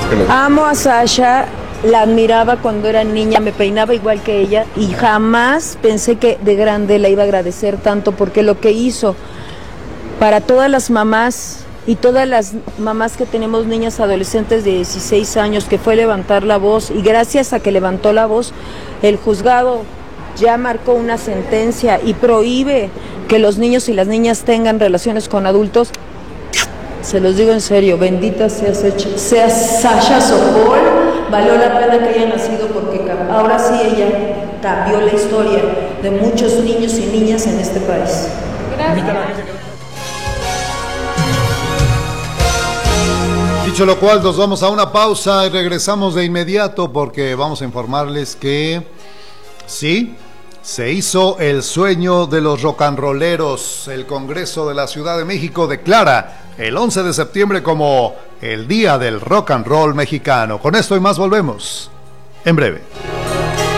Amo a Sasha, la admiraba cuando era niña, me peinaba igual que ella y jamás pensé que de grande la iba a agradecer tanto, porque lo que hizo para todas las mamás y todas las mamás que tenemos niñas adolescentes de 16 años, que fue levantar la voz, y gracias a que levantó la voz, el juzgado ya marcó una sentencia y prohíbe que los niños y las niñas tengan relaciones con adultos. Se los digo en serio, bendita sea Sasha Sokol, valió la pena que haya nacido, porque ahora sí ella cambió la historia de muchos niños y niñas en este país. Gracias. Dicho lo cual, nos vamos a una pausa y regresamos de inmediato, porque vamos a informarles que sí, se hizo el sueño de los rock and rolleros. El Congreso de la Ciudad de México declara el 11 de septiembre como el Día del Rock and Roll Mexicano. Con esto y más volvemos en breve.